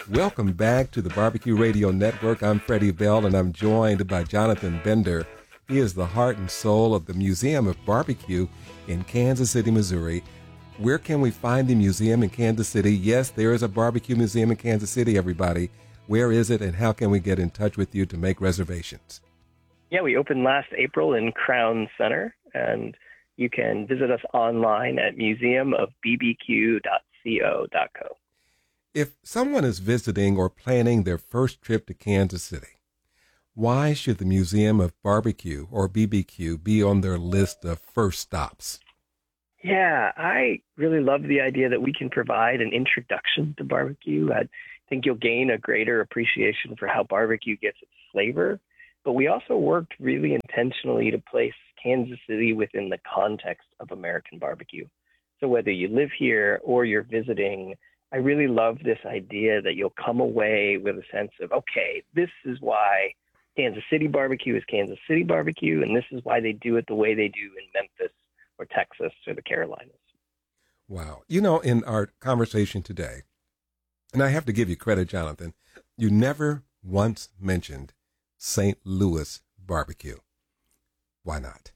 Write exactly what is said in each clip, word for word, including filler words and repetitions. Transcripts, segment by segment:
Welcome back to the Barbecue Radio Network. I'm Freddie Bell, and I'm joined by Jonathan Bender. He is the heart and soul of the Museum of Barbecue in Kansas City, Missouri. Where can we find the museum in Kansas City? Yes, there is a barbecue museum in Kansas City, everybody. Where is it, and how can we get in touch with you to make reservations? Yeah, we opened last April in Crown Center, and you can visit us online at museum of b b q dot co dot co. If someone is visiting or planning their first trip to Kansas City, why should the Museum of Barbecue or B B Q be on their list of first stops? Yeah, I really love the idea that we can provide an introduction to barbecue. I think you'll gain a greater appreciation for how barbecue gets its flavor. But we also worked really intentionally to place Kansas City within the context of American barbecue. So whether you live here or you're visiting, I really love this idea that you'll come away with a sense of, okay, this is why Kansas City barbecue is Kansas City barbecue, and this is why they do it the way they do in Memphis or Texas or the Carolinas. Wow. You know, in our conversation today, and I have to give you credit, Jonathan, you never once mentioned Saint Louis barbecue. Why not?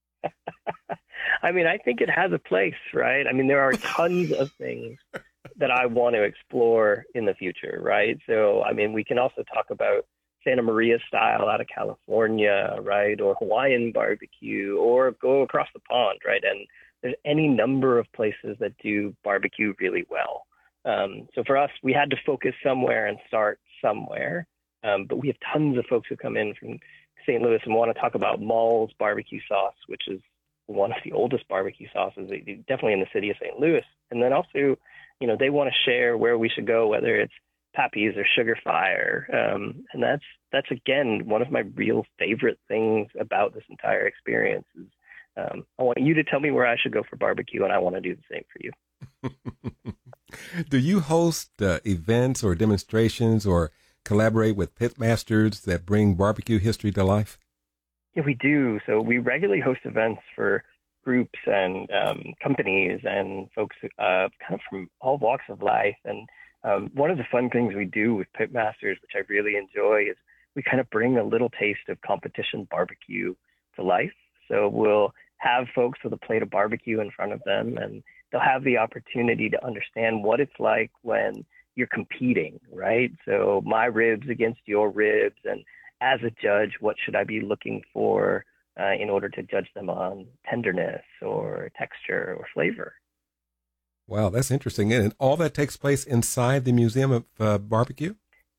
I mean, I think it has a place, right? I mean, there are tons of things that I want to explore in the future, right? So, I mean, we can also talk about Santa Maria style out of California, right? Or Hawaiian barbecue, or go across the pond, right? And there's any number of places that do barbecue really well. Um, so for us, we had to focus somewhere and start somewhere. Um, but we have tons of folks who come in from Saint Louis and want to talk about Maul's barbecue sauce, which is one of the oldest barbecue sauces, definitely in the city of Saint Louis. And then also, you know, they want to share where we should go, whether it's Pappy's or Sugar Fire. Um, and that's, that's again, one of my real favorite things about this entire experience is um, I want you to tell me where I should go for barbecue, and I want to do the same for you. Do you host uh, events or demonstrations or collaborate with pitmasters that bring barbecue history to life? Yeah, we do. So we regularly host events for groups and um, companies and folks uh, kind of from all walks of life. And um, one of the fun things we do with pitmasters, which I really enjoy, is we kind of bring a little taste of competition barbecue to life. So we'll have folks with a plate of barbecue in front of them, and they'll have the opportunity to understand what it's like when you're competing, right? So my ribs against your ribs, and as a judge, what should I be looking for uh, in order to judge them on tenderness or texture or flavor? Wow, that's interesting. And all that takes place inside the Museum of uh, Barbecue?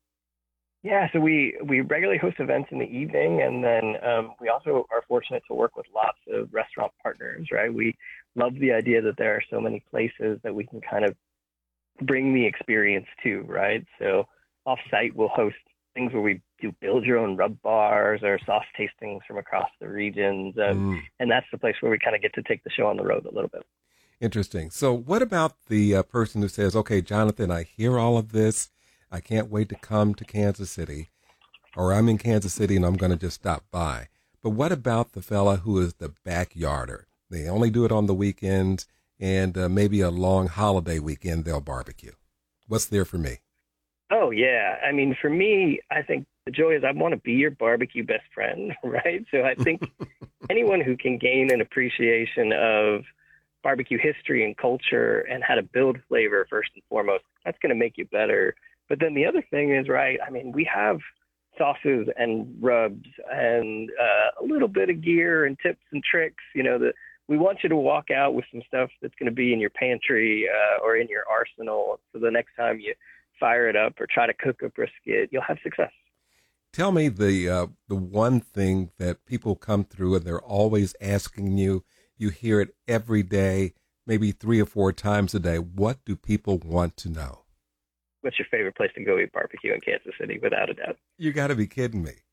Yeah, so we, we regularly host events in the evening, and then um, we also are fortunate to work with lots of restaurant partners, right? We love the idea that there are so many places that we can kind of bring the experience to, right? So off-site, we'll host things where we do build your own rub bars or sauce tastings from across the regions. Um, mm. And that's the place where we kind of get to take the show on the road a little bit. Interesting. So what about the uh, person who says, okay, Jonathan, I hear all of this. I can't wait to come to Kansas City, or I'm in Kansas City and I'm going to just stop by. But what about the fella who is the backyarder? They only do it on the weekends, and uh, maybe a long holiday weekend they'll barbecue. What's there for me? Oh, yeah. I mean, for me, I think the joy is I want to be your barbecue best friend, right? So I think anyone who can gain an appreciation of barbecue history and culture and how to build flavor first and foremost, that's going to make you better. But then the other thing is, right, I mean, we have sauces and rubs and uh, a little bit of gear and tips and tricks, you know, that we want you to walk out with some stuff that's going to be in your pantry uh, or in your arsenal. So the next time you fire it up or try to cook a brisket, you'll have success. Tell me the uh, the one thing that people come through and they're always asking you. You hear it every day, maybe three or four times a day. What do people want to know? What's your favorite place to go eat barbecue in Kansas City, without a doubt? You got to be kidding me.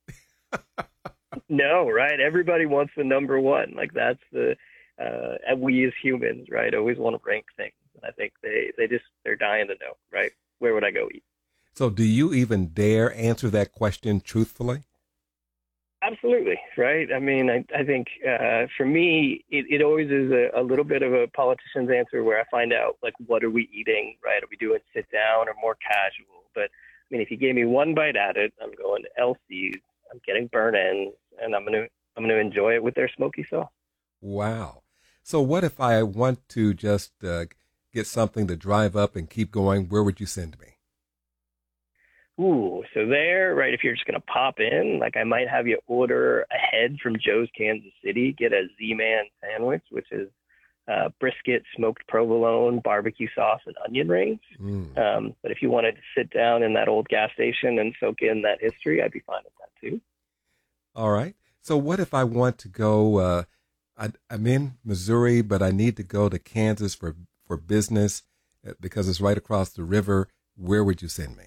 No, right? Everybody wants the number one. Like that's the, uh, and we as humans, right, always want to rank things. And I think they, they just, they're dying to know, right? Where would I go eat? So do you even dare answer that question truthfully? Absolutely, right? I mean, I, I think uh, for me, it, it always is a, a little bit of a politician's answer where I find out, like, what are we eating, right? Are we doing sit down or more casual? But mean, if you gave me one bite at it, I'm going to L C's, I'm getting burnt ends, and I'm going to I'm going to enjoy it with their smoky sauce. Wow. So what if I want to just uh, get something to drive up and keep going? Where would you send me? Ooh, so there, right, if you're just going to pop in, like I might have you order ahead from Joe's Kansas City, get a Z-Man sandwich, which is uh, brisket, smoked provolone, barbecue sauce, and onion rings. Mm. Um, but if you wanted to sit down in that old gas station and soak in that history, I'd be fine with that too. All right. So what if I want to go, uh, I, I'm in Missouri, but I need to go to Kansas for, for business because it's right across the river. Where would you send me?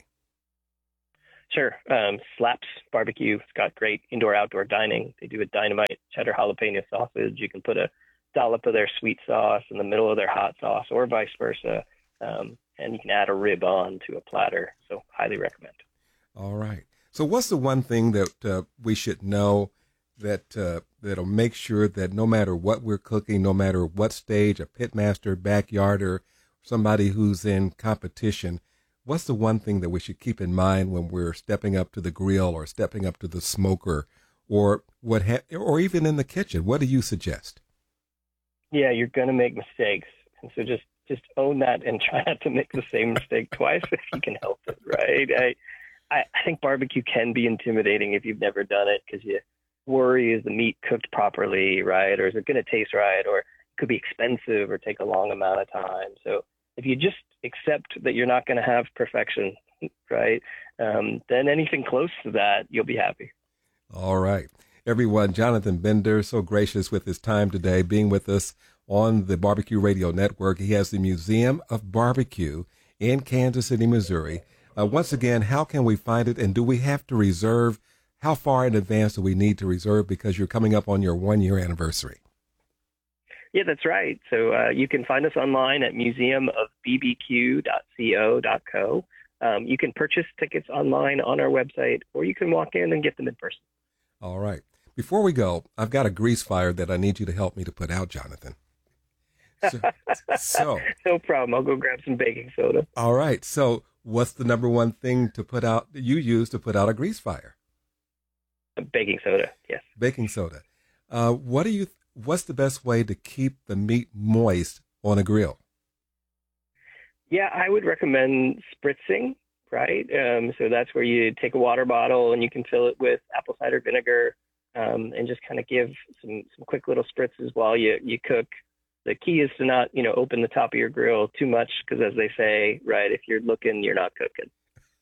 Sure. Um, Slaps Barbecue. It's got great indoor-outdoor dining. They do a dynamite cheddar jalapeno sausage. You can put a dollop of their sweet sauce in the middle of their hot sauce or vice versa. Um, and you can add a rib on to a platter. So highly recommend. All right. So what's the one thing that uh, we should know that uh, that'll make sure that no matter what we're cooking, no matter what stage, a pitmaster, backyarder, somebody who's in competition, what's the one thing that we should keep in mind when we're stepping up to the grill or stepping up to the smoker or what, ha- or even in the kitchen? What do you suggest? Yeah, you're going to make mistakes. And so just, just own that and try not to make the same mistake twice if you can help it, right? I, I, I think barbecue can be intimidating if you've never done it because you worry, is the meat cooked properly, right? Or is it going to taste right? Or it could be expensive or take a long amount of time. So if you just accept that you're not going to have perfection, right, um, then anything close to that, you'll be happy. All right. Everyone, Jonathan Bender, so gracious with his time today, being with us on the Barbecue Radio Network. He has the Museum of Barbecue in Kansas City, Missouri. Uh, once again, how can we find it, and do we have to reserve? How far in advance do we need to reserve because you're coming up on your one-year anniversary? Yeah, that's right. So uh, you can find us online at museum of b b q dot co dot co. Um, you can purchase tickets online on our website, or you can walk in and get them in person. All right. Before we go, I've got a grease fire that I need you to help me to put out, Jonathan. So, so no problem. I'll go grab some baking soda. All right. So what's the number one thing to put out you use to put out a grease fire? Baking soda, yes. Baking soda. Uh, what do you? What's the best way to keep the meat moist on a grill? Yeah, I would recommend spritzing, right? Um, so that's where you take a water bottle and you can fill it with apple cider vinegar um, and just kind of give some, some quick little spritzes while you, you cook. The key is to not, you know, open the top of your grill too much because, as they say, right, if you're looking, you're not cooking.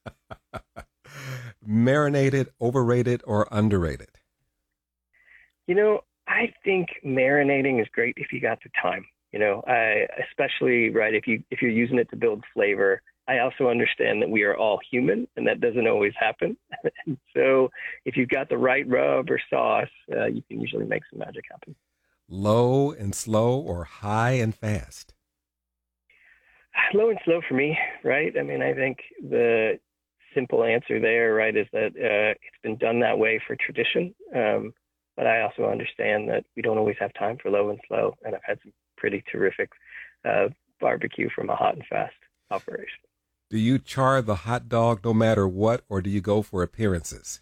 Marinated, overrated, or underrated? You know, I think marinating is great if you got the time. You know, I, especially right if you if you're using it to build flavor. I also understand that we are all human, and that doesn't always happen. And so, if you've got the right rub or sauce, uh, you can usually make some magic happen. Low and slow, or high and fast? Low and slow for me, right? I mean, I think the simple answer there, right, is that uh, it's been done that way for tradition. Um, But I also understand that we don't always have time for low and slow, and I've had some pretty terrific uh, barbecue from a hot and fast operation. Do you char the hot dog no matter what, or do you go for appearances?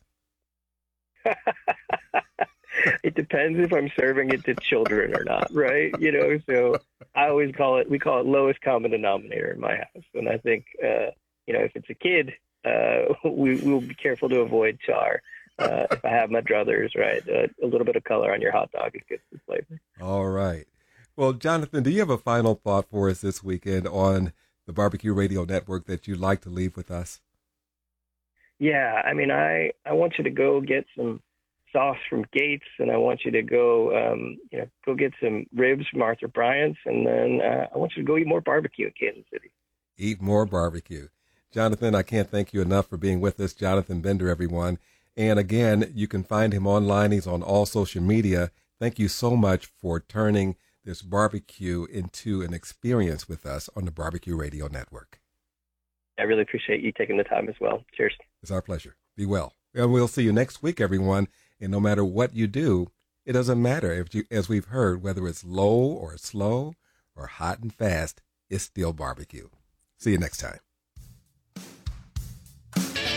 It depends if I'm serving it to children or not, right? You know, so I always call it, we call it lowest common denominator in my house. And I think, uh, you know, if it's a kid, uh, we will be careful to avoid char. Uh, if I have my druthers, right, uh, a little bit of color on your hot dog is good for flavor. All right. Well, Jonathan, do you have a final thought for us this weekend on the Barbecue Radio Network that you'd like to leave with us? Yeah, I mean, I, I want you to go get some sauce from Gates, and I want you to go, um, you know, go get some ribs from Arthur Bryant's, and then uh, I want you to go eat more barbecue in Kansas City. Eat more barbecue. Jonathan, I can't thank you enough for being with us. Jonathan Bender, everyone. And again, you can find him online. He's on all social media. Thank you so much for turning this barbecue into an experience with us on the Barbecue Radio Network. I really appreciate you taking the time as well. Cheers. It's our pleasure. Be well. And we'll see you next week, everyone. And no matter what you do, it doesn't matter. If you, as we've heard, whether it's low or slow or hot and fast, it's still barbecue. See you next time.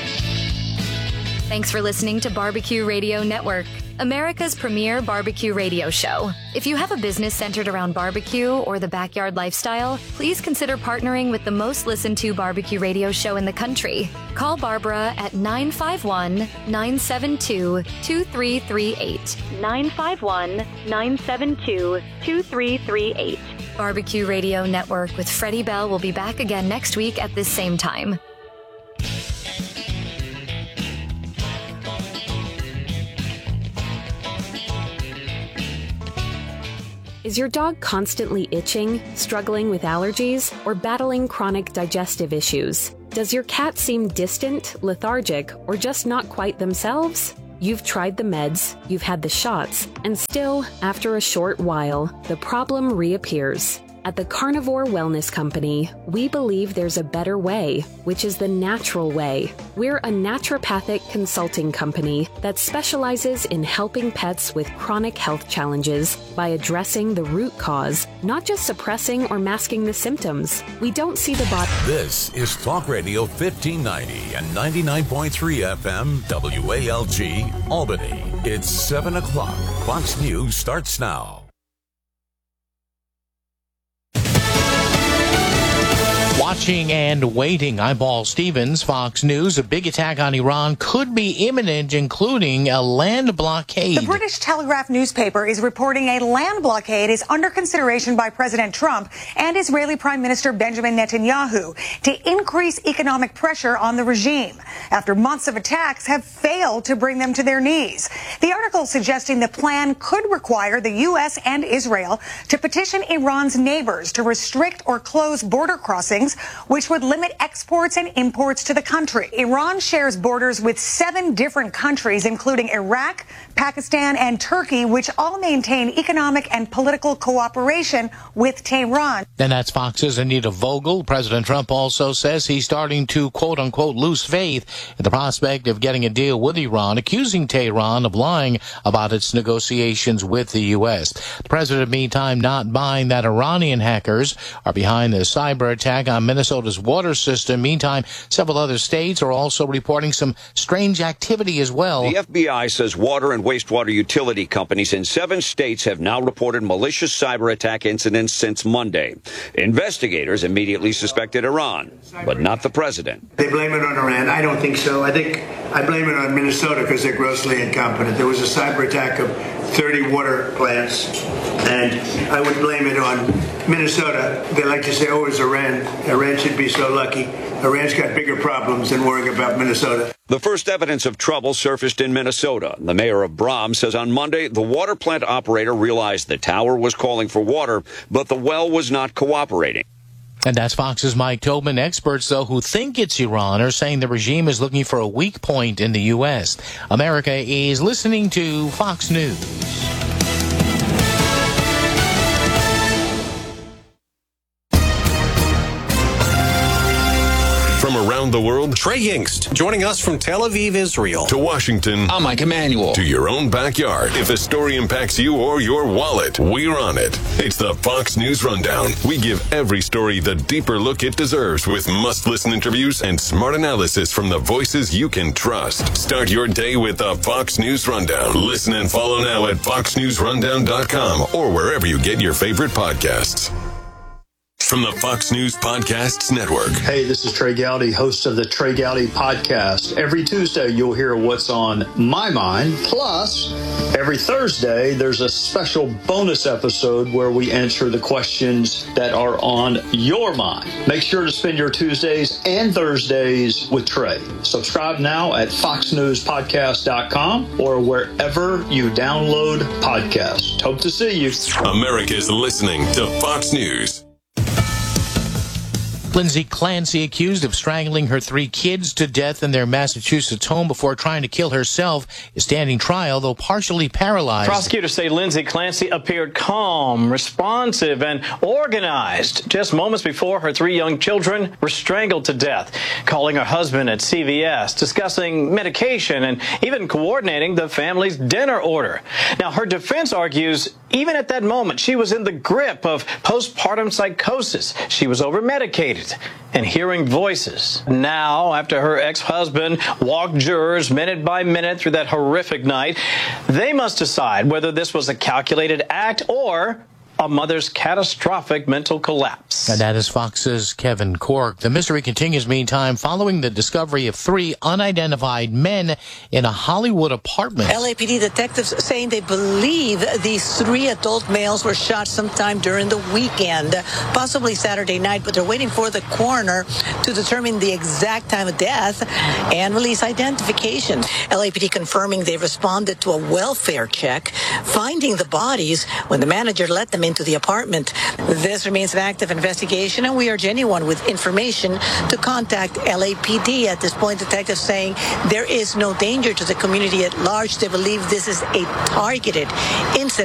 Thanks for listening to Barbecue Radio Network, America's premier barbecue radio show. If you have a business centered around barbecue or the backyard lifestyle, please consider partnering with the most listened to barbecue radio show in the country. Call Barbara at nine five one, nine seven two, two three three eight. nine five one, nine seven two, two three three eight. Barbecue Radio Network with Freddie Bell will be back again next week at this same time. Is your dog constantly itching, struggling with allergies, or battling chronic digestive issues? Does your cat seem distant, lethargic, or just not quite themselves? You've tried the meds, you've had the shots, and still, after a short while, the problem reappears. At the Carnivore Wellness Company, we believe there's a better way, which is the natural way. We're a naturopathic consulting company that specializes in helping pets with chronic health challenges by addressing the root cause, not just suppressing or masking the symptoms. We don't see the body. This is Talk Radio fifteen ninety and ninety-nine point three F M W A L G, Albany. It's seven o'clock. Fox News starts now. Watching and waiting. I'm Paul Stevens, Fox News. A big attack on Iran could be imminent, including a land blockade. The British Telegraph newspaper is reporting a land blockade is under consideration by President Trump and Israeli Prime Minister Benjamin Netanyahu to increase economic pressure on the regime after months of attacks have failed to bring them to their knees. The article suggesting the plan could require the U S and Israel to petition Iran's neighbors to restrict or close border crossings, which would limit exports and imports to the country. Iran shares borders with seven different countries, including Iraq, Pakistan, and Turkey, which all maintain economic and political cooperation with Tehran. And that's Fox's Anita Vogel. President Trump also says he's starting to, quote-unquote, lose faith in the prospect of getting a deal with Iran, accusing Tehran of lying about its negotiations with the U S. The president, meantime, not buying that Iranian hackers are behind the cyber attack on Minnesota's water system. Meantime, several other states are also reporting some strange activity as well. The F B I says water and wastewater utility companies in seven states have now reported malicious cyber attack incidents since Monday. Investigators immediately suspected Iran, but not the president. They blame it on Iran. I don't think so. I think I blame it on Minnesota because they're grossly incompetent. There was a cyber attack of thirty water plants, and I would blame it on Minnesota. They like to say, oh, it's Iran. Iran should be so lucky. Iran's got bigger problems than worrying about Minnesota. The first evidence of trouble surfaced in Minnesota. The mayor of Brahms says on Monday the water plant operator realized the tower was calling for water, but the well was not cooperating. And that's Fox's Mike Tobin. Experts, though, who think it's Iran are saying the regime is looking for a weak point in the U S. America is listening to Fox News. From around the world, Trey Yingst, joining us from Tel Aviv, Israel. To Washington, I'm Mike Emanuel. To your own backyard. If a story impacts you or your wallet, we're on it. It's the Fox News Rundown. We give every story the deeper look it deserves with must-listen interviews and smart analysis from the voices you can trust. Start your day with the Fox News Rundown. Listen and follow now at fox news rundown dot com or wherever you get your favorite podcasts. From the Fox News Podcasts Network. Hey, this is Trey Gowdy, host of the Trey Gowdy Podcast. Every Tuesday, you'll hear what's on my mind. Plus, every Thursday, there's a special bonus episode where we answer the questions that are on your mind. Make sure to spend your Tuesdays and Thursdays with Trey. Subscribe now at fox news podcast dot com or wherever you download podcasts. Hope to see you. America's listening to Fox News. Lindsay Clancy, accused of strangling her three kids to death in their Massachusetts home before trying to kill herself, is standing trial, though partially paralyzed. Prosecutors say Lindsay Clancy appeared calm, responsive, and organized just moments before her three young children were strangled to death. calling her husband at C V S, discussing medication, and even coordinating the family's dinner order. Now, her defense argues even at that moment, she was in the grip of postpartum psychosis. She was over-medicated and hearing voices. Now, after her ex-husband walked jurors minute by minute through that horrific night, they must decide whether this was a calculated act or a mother's catastrophic mental collapse. And that is Fox's Kevin Corke. The mystery continues, meantime, following the discovery of three unidentified men in a Hollywood apartment. L A P D detectives saying they believe these three adult males were shot sometime during the weekend, possibly Saturday night, but they're waiting for the coroner to determine the exact time of death and release identifications. L A P D confirming they responded to a welfare check, finding the bodies when the manager let them into the apartment. This remains an active investigation, and we urge anyone with information to contact L A P D. At this point, detectives saying there is no danger to the community at large. They believe this is a targeted incident.